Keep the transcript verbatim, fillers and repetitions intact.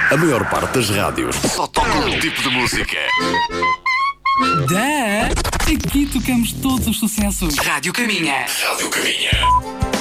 A maior parte das rádios só toca um tipo de música. Da! Aqui tocamos todos os sucessos. Rádio Caminha. Rádio Caminha.